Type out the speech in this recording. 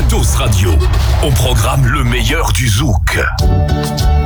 Dos Radio. On programme le meilleur du zouk.